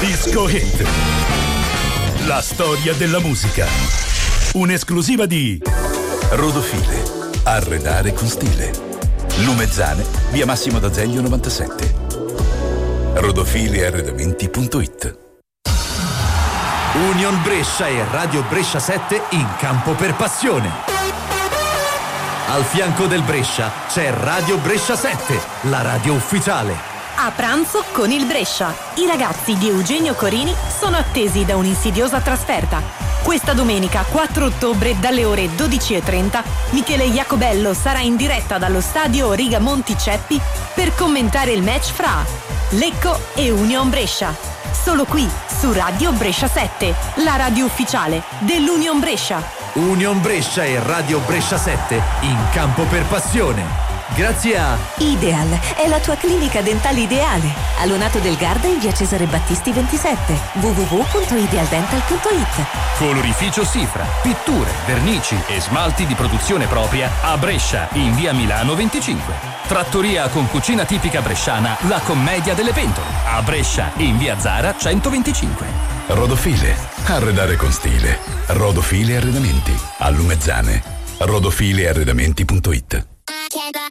Disco Hit. La storia della musica. Un'esclusiva di Rodofile. Arredare con stile. Lumezzane, via Massimo d'Azeglio 97. rodofilearredamenti.it. Union Brescia e Radio Brescia 7 in campo per passione. Al fianco del Brescia c'è Radio Brescia 7, la radio ufficiale. A pranzo con il Brescia. I ragazzi di Eugenio Corini sono attesi da un'insidiosa trasferta. Questa domenica 4 ottobre dalle ore 12:30 Michele Iacobello sarà in diretta dallo stadio Riga Monticeppi per commentare il match fra Lecco e Union Brescia. Solo qui su Radio Brescia 7, la radio ufficiale dell'Union Brescia. Union Brescia e Radio Brescia 7 in campo per passione. Grazie a Ideal è la tua clinica dentale ideale. A Lonato del Garda in via Cesare Battisti 27. www.idealdental.it. Colorificio Sifra, pitture, vernici e smalti di produzione propria a Brescia in via Milano 25. Trattoria con cucina tipica bresciana La Commedia delle Pentole a Brescia in via Zara 125. Rodofile. Arredare con stile. Rodofile Arredamenti. A Lumezzane. rodofilearredamenti.it.